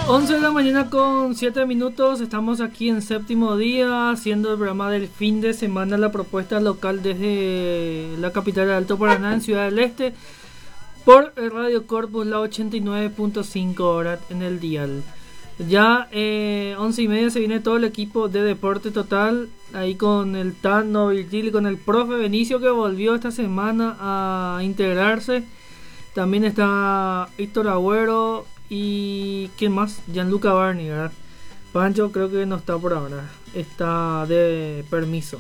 11 de la mañana con 7 minutos, estamos aquí en Séptimo Día haciendo el programa del fin de semana, la propuesta local desde la capital de Alto Paraná en Ciudad del Este por el Radio Corpus, la 89.5 horas en el dial. Ya 11:30 se viene todo el equipo de Deporte Total, ahí con el Tano Virgil y con el profe Benicio, que volvió esta semana a integrarse. También está Héctor Agüero y ¿quién más? Gianluca Barney, ¿verdad? Pancho creo que no está por ahora, está de permiso.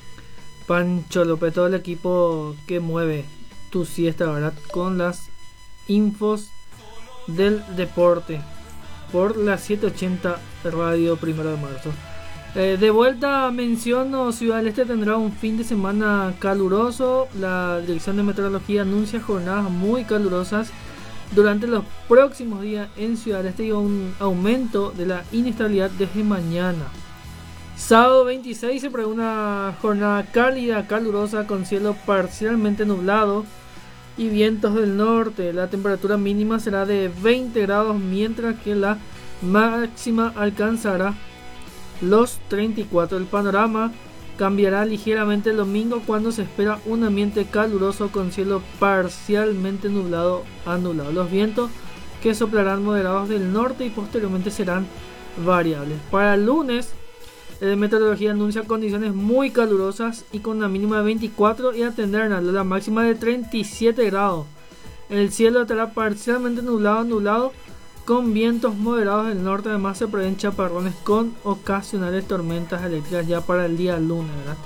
Pancho López, todo el equipo que mueve tu siesta, ¿verdad? Con las infos del deporte por la 780 Radio 1 de marzo. De vuelta menciono, Ciudad del Este tendrá un fin de semana caluroso. La Dirección de Meteorología anuncia jornadas muy calurosas durante los próximos días en Ciudad del Este y un aumento de la inestabilidad desde mañana. Sábado 26 se prevé una jornada cálida, calurosa, con cielo parcialmente nublado y vientos del norte. La temperatura mínima será de 20 grados, mientras que la máxima alcanzará los 34. El panorama cambiará ligeramente el domingo, cuando se espera un ambiente caluroso con cielo parcialmente nublado a nublado. Los vientos que soplarán moderados del norte y posteriormente serán variables. Para el lunes, la meteorología anuncia condiciones muy calurosas y con una mínima de 24 y atender a la máxima de 37 grados. El cielo estará parcialmente nublado con vientos moderados del norte. Además se prevén chaparrones con ocasionales tormentas eléctricas ya para el día lunes, ¿verdad?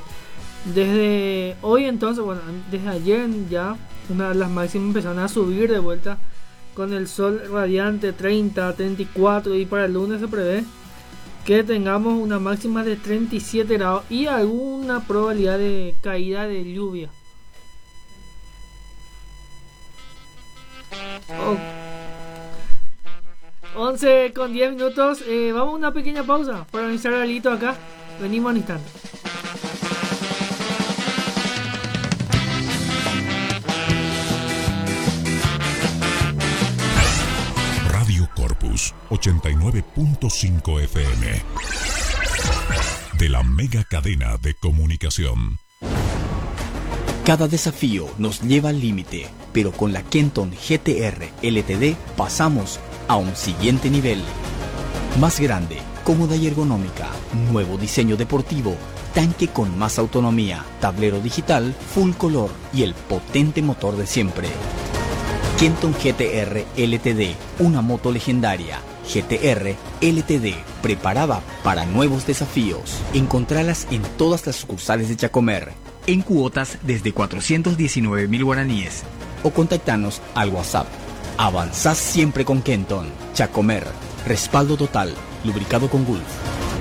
Desde hoy entonces, bueno, desde ayer ya las máximas empezaron a subir de vuelta con el sol radiante, 30, 34, y para el lunes se prevé que tengamos una máxima de 37 grados y alguna probabilidad de caída de lluvia. 11 con 10 minutos, vamos a una pequeña pausa para iniciar algo acá. Venimos al instante. Radio Corpus 89.5 FM, de la mega cadena de comunicación. Cada desafío nos lleva al límite, pero con la Kenton GTR LTD pasamos a un siguiente nivel. Más grande, cómoda y ergonómica, nuevo diseño deportivo, tanque con más autonomía, tablero digital, full color y el potente motor de siempre. Kenton GTR LTD, una moto legendaria. GTR LTD, preparada para nuevos desafíos. Encontralas en todas las sucursales de Chacomer, en cuotas desde 419.000 guaraníes. O contactanos al WhatsApp. Avanzás siempre con Kenton. Chacomer, respaldo total, lubricado con Gulf.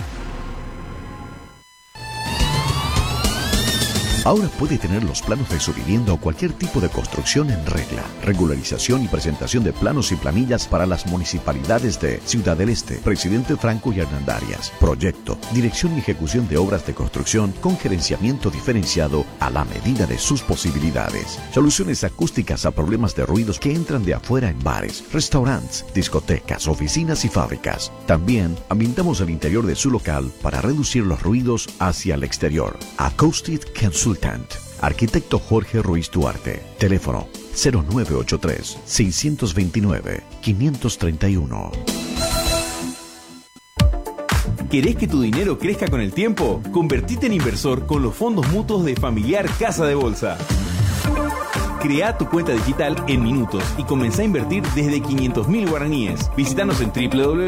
Ahora puede tener los planos de su vivienda o cualquier tipo de construcción en regla. Regularización y presentación de planos y planillas para las municipalidades de Ciudad del Este, Presidente Franco y Hernandarias. Proyecto, dirección y ejecución de obras de construcción con gerenciamiento diferenciado a la medida de sus posibilidades. Soluciones acústicas a problemas de ruidos que entran de afuera en bares, restaurantes, discotecas, oficinas y fábricas. También ambientamos el interior de su local para reducir los ruidos hacia el exterior. Acoustic Consultant. Arquitecto Jorge Ruiz Duarte. Teléfono 0983-629-531. ¿Querés que tu dinero crezca con el tiempo? Convertite en inversor con los fondos mutuos de Familiar Casa de Bolsa. Crea tu cuenta digital en minutos y comenzá a invertir desde 500.000 guaraníes. Visítanos en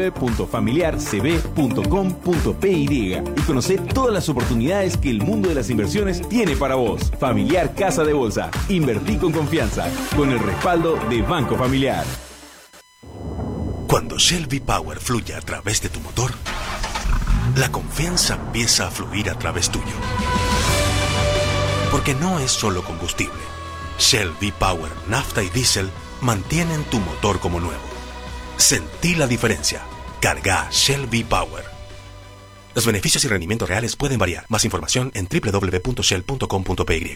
www.familiarcb.com.py y conocé todas las oportunidades que el mundo de las inversiones tiene para vos. Familiar Casa de Bolsa. Invertí con confianza, con el respaldo de Banco Familiar. Cuando Shell V-Power fluye a través de tu motor, la confianza empieza a fluir a través tuyo. Porque no es solo combustible. Shell V-Power, nafta y diésel mantienen tu motor como nuevo. Sentí la diferencia. Carga Shell V-Power. Los beneficios y rendimientos reales pueden variar. Más información en www.shell.com.py.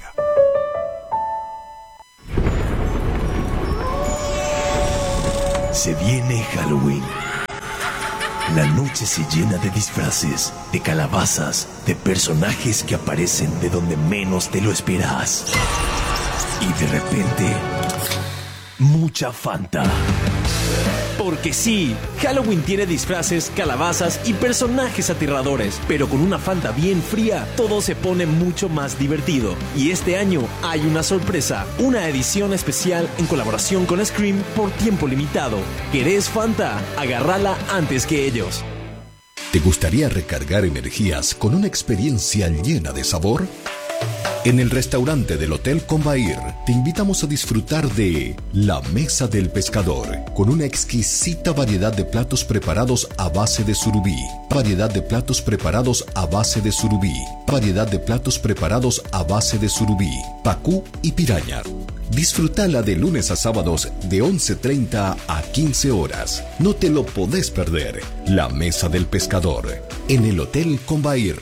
Se viene Halloween. La noche se llena de disfraces, de calabazas, de personajes que aparecen de donde menos te lo esperas. Y de repente, mucha Fanta. Porque sí, Halloween tiene disfraces, calabazas y personajes aterradores, pero con una Fanta bien fría, todo se pone mucho más divertido. Y este año hay una sorpresa, una edición especial en colaboración con Scream por tiempo limitado. ¿Querés Fanta? Agárrala antes que ellos. ¿Te gustaría recargar energías con una experiencia llena de sabor? En el restaurante del Hotel Combair te invitamos a disfrutar de La Mesa del Pescador, con una exquisita variedad de platos preparados a base de surubí, variedad de platos preparados a base de surubí, variedad de platos preparados a base de surubí, pacú y piraña. Disfrútala de lunes a sábados de 11:30 a 15 horas. No te lo podés perder. La Mesa del Pescador, en el Hotel Combair.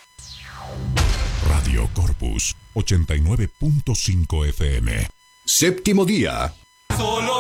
Radio Corpus 89.5 FM. Séptimo día. Solo